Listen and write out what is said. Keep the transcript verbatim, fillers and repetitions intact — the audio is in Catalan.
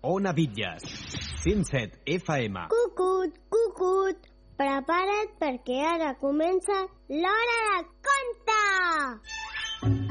Ona Bitlles, cent set F M. Cucut, cucut, prepara't perquè ara comença l'Hora de Conte!